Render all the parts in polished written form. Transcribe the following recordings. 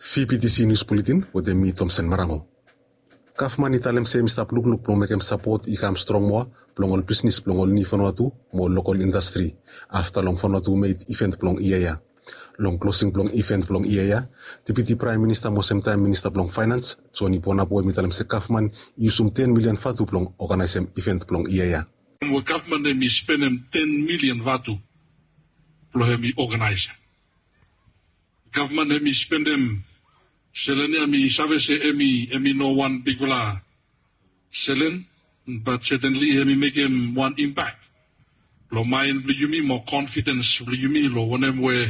VPTC News Bulletin with me Thompson Marango. Kafman italem se mista pluk plong mekem support ikam strong moa plongol business plongol ni Vanuatu mo local industry after long Vanuatu made event plong iaya. Long closing plong event plong iaya, Deputy Prime Minister mo same time Minister plong Finance, Johnny Ponapo mitalem se Kafman isum 10 million vatu plong organize event plong iaya. Mo Kafman mi spend 10 million vatu plong mi organize. Government emi spendem selenia mi savese emi no one bigula selen, but certainly emi make him one impact. Lo mind bliyumi more confidence bliyumi lo wonem we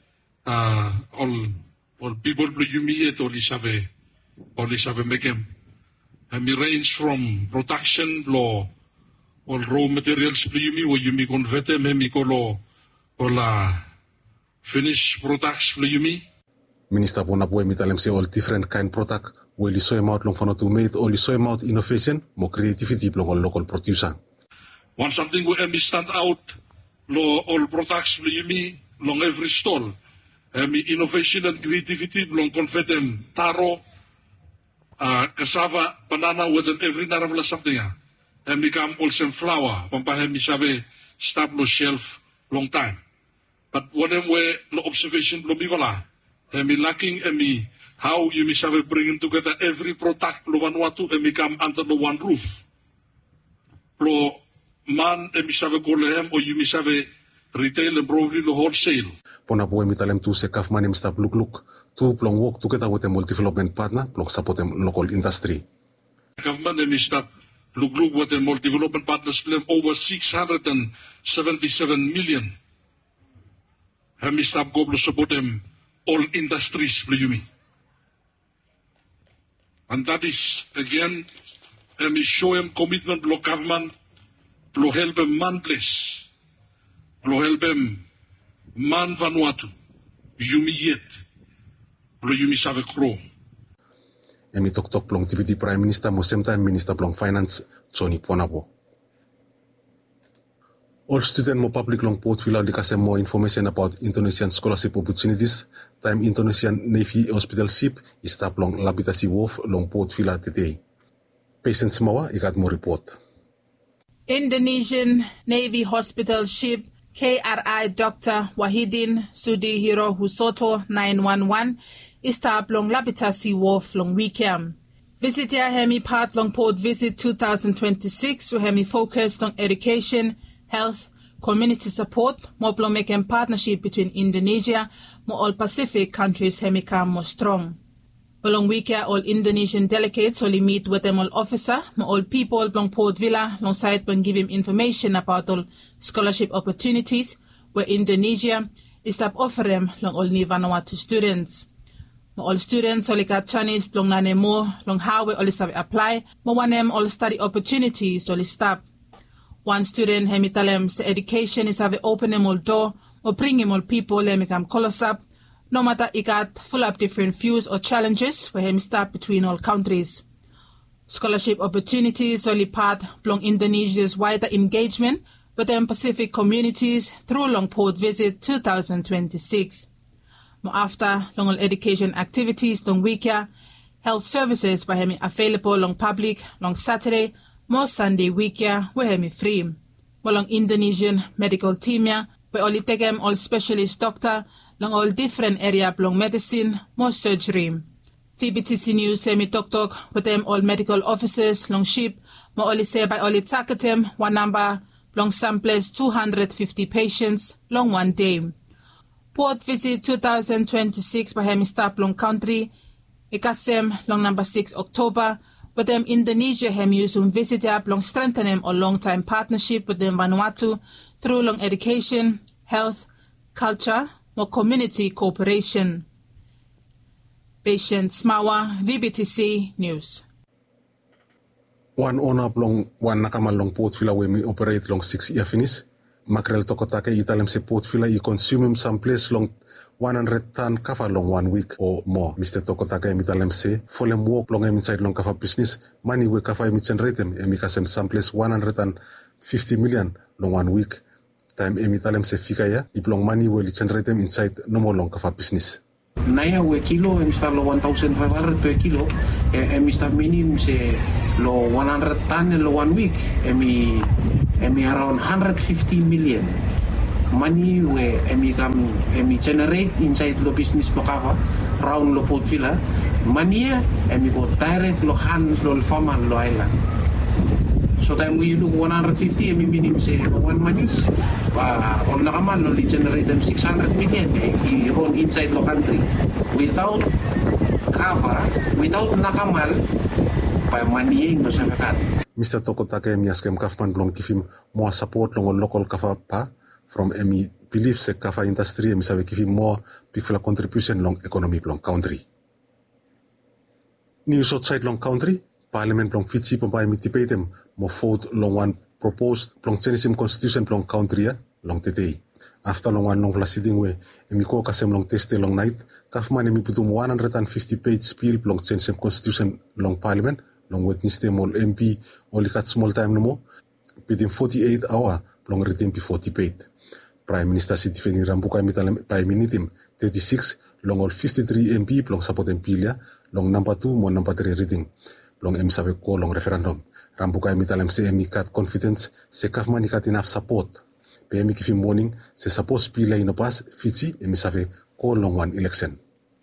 all people bliyumi et oli save make him. Emi range from production lo all raw materials bliyumi wo yumi convert them emi kolo ola finish products bliyumi. Minister Ponapo mitalem se all different kind product weli soy out long Vanuatu made only soy out innovation mo creativity plong local producer. One something we emi stand out lo all products bliyumi long every stall. Emi innovation and creativity long confetem taro cassava banana with every naravla something. Emi come also flour pampahemi save stop no shelf long time. But whatever way no observation lo bivala, emi lacking emi how you miss have bringing together every product lo Vanuatu emi come under the one roof. Lo man emi save kolehem or you miss have retail and probably the wholesale. Ponapo mitalem tu se Kafman emi stop look to plong work together with a multi-development partner plong support them local industry. Government emi stop look with a multi-development partners plan over 677 million. Hemi stop goblo support them all industries bliyumi. And that is again hemi show him commitment lo government lo help him man place lo help him man Vanuatu yumi yet lo yumi save kro. Emi tok plong Deputy Prime Minister mo same time Minister plong Finance Johnny Ponapo. All student mo public long Port Vila dikasem more information about Indonesian scholarship opportunities. Time Indonesian Navy Hospital ship is tap long Labitasi Wharf long Port Vila today. Patience Mawa ikat mo report. Indonesian Navy Hospital ship KRI Dr. Wahidin Sudihiro Husoto 911 is tap long Labitasi Wharf long weekend. Visit ya hemi part long port visit 2026 where hemi focused on education, health, community support, more making partnership between Indonesia, more all Pacific countries become more strong. Along weekend, all Indonesian delegates only meet with them all officer, more all people along Port Vila, alongside when give him information about all scholarship opportunities, where Indonesia is to offer them long all ni Vanuatu students. More all students only got Chinese long nane more, long how we all start apply, more one them all study opportunities only stop. One student hemitalem se education is have open him all door or bring him all people let come call us up. No matter it got full up different views or challenges where him start between all countries. Scholarship opportunities only part long Indonesia's wider engagement with them Pacific communities through long port visit 2026. More after long all education activities long weekend, health services by him available long public long Saturday. More Sunday week ya we hemi free. Walong Indonesian medical team ya we only take them all specialist doctor long all different area long medicine more surgery. VPTC News hemi talk with them all medical officers long ship more only say by only target them one number long samples 250 patients long one day. Port visit 2026 by hemi stop long country ikasem long number 6 October. But them Indonesia hem use visit up long strengthen them a long time partnership with them Vanuatu through long education, health, culture, more community cooperation. Patience Mawa, VPTC News. One owner long one nakamal long Port Vila we me operate long 6 year finish. Mackerel tokotake italem se Port Vila I consume some place long 100 ton kava long 1 week or more. Mr. Tokotaka emitalem se, folem work long inside long kava business, money we kava generate them, emikasem samples 150 million long 1 week. Time emitalem se fika ya, if long money we generate them inside no more long kava business. Naya we kilo emista lo 1,500 per kilo emista minim se lo 100 ton lo 1 week emi around 150 million money we emi generate inside lo business bakava round lo Port Vila money emi go direct lo hand lo farmer lo island. So time we look 150 emi minim se one manis on nakaman lo generate them 600 million run inside lo country without cover without nakamal by money no sa kakat. Mr. Tokotake miaskem kafman blong kifim more support long local kafa pa from emi believe se kafa industry emi sabe kifim more big fla contribution long economy long country. News outside long country Parliament long Fiji pampai mi tipetem mo vote long one proposed long changesim constitution long country long today. After long one long sitting we emi ko kasem long teste long night kafman emi putum 150 page bill long changesim constitution long Parliament long witness them all MP only cut small time no more within 48 hour long written before debate. Prime Minister Siti Feni Rambuka mitalem by minitim 36 long all 53 MP long support MP long number 2 mo number 3 reading long M sabe ko long referendum. Rambuka mitalem se emi kat confidence se kafman kat enough support. Pe emi kifim morning se suppose pila ino pas Fiji emi sabe ko long one election.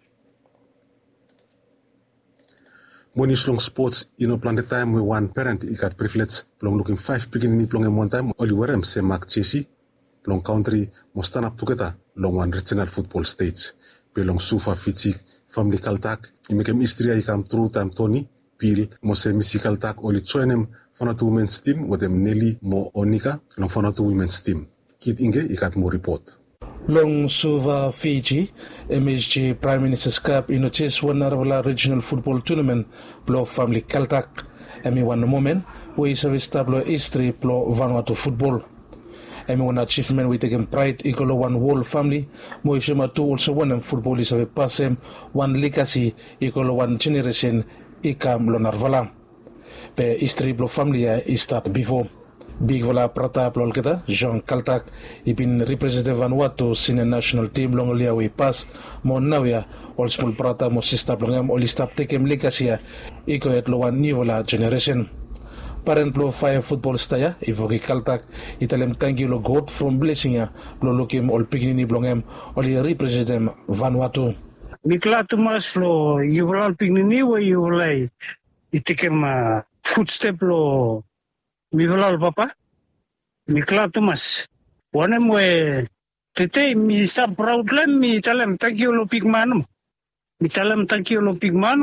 Monish long sports ino plan the time we one parent ikat privilege long looking 5 beginning long one time oli werem se Mark Chesi long country mo stand up together long one regional football stage pe long sufa Fiji family kaltak imekem istria ikam true time Tony Pil mo se musical tak oli choenem fanatu women's team wadem Nelly mo Onika long fanatu women's team kit inge ikat mo report. Long Suva Fiji, MSG Prime Minister's Cup in chess one regional football tournament plo family Kaltak. Emi one moment we service tablo history plo Vanuatu football. Emi one achievement we take pride equal one whole family. Mo ishema two also one football is a passem one legacy equal one generation ikam lonarvala. Pe history plo family is start before. Big Vala Prata Plolketa, Jean Kaltak, ibin representative Vanuatu senior national team long liawi pass, mo nawia, all small Prata mo sista plongam, all stop takem legacy, iko et loan nivola generation. Parent plo fire football staya, ivoki Kaltak, italem thank you lo God from blessing ya, lo lokim all piginini blongam, all representative Vanuatu. Mikla tumas lo, yuvolal piginini wa yuvolai, itikem footstep lo, Mivalal papa, Mikla Tumas. One we today mi sab proud lam mi talam thank you lo pigmanum. Mi talam thank you lo pigman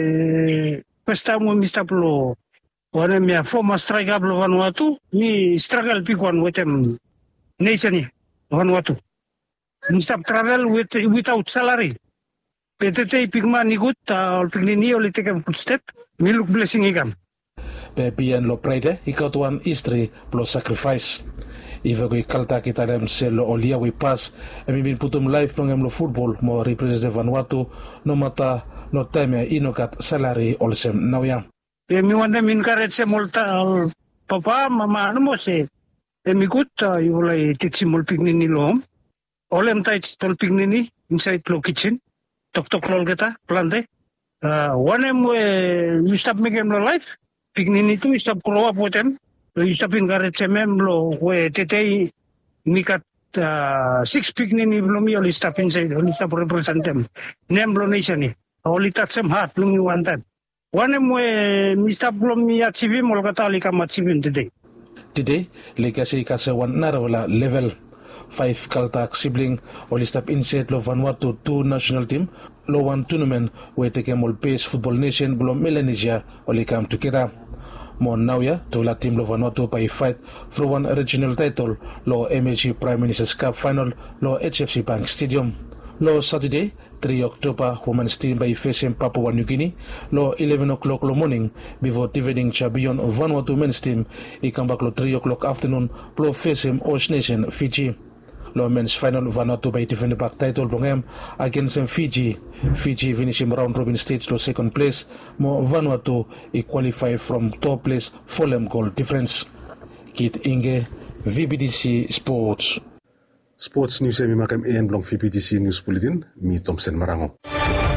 we first time we mista lo one mi former striker lo Vanuatu mi struggle pick one with them nation Vanuatu. Mi sab travel without salary. Today pigman ni good all pignini all take a footstep. Mi look blessing igam. Pepian lo pride ikaw tuan history plo sacrifice iva ko ikalta kita dem selo olia we pass emi bin putum live pangem lo football mo represent Vanuatu no mata no time inokat salary olsem nawya emi wanda min karet se molta papa mama no mo se emi kut yulai titsimol pignini lo olem tai tol pignini inside lo kitchen tok lol kita plante one mo you stop making lo life Pignini tu isap grow up with them. Isapin karet semem lo we tetei mikat 6 pignini blomi oli stop inside oli stop represent them. Nem lo nation ni. Oli touch some heart blomi one time. One we mistap blomi achieve mol kata oli kam achieve today. Today legacy kasa one narawala level 5 Kaltak sibling oli stop inside lo Vanuatu 2 national team. Lo one tournament we take all base football nation below Melanesia oli come together. Mo nawya to la team lo Vanuatu by fight for one regional title lo MSG Prime Minister's Cup final lo HFC Bank Stadium. Lo Saturday 3 October women's team by facing Papua New Guinea lo 11 o'clock lo morning before defending champion Vanuatu men's team I come back lo 3 o'clock afternoon lo facing Host Nation Fiji. Lo men's final Vanuatu by defending back title bongem against Fiji. Fiji finishing round robin stage to second place. Mo Vanuatu qualify from top place for goal difference. Kit Inge, VBDC Sports. Sports News mi makem blong VPTC News Bulletin, mi Thompson Marango.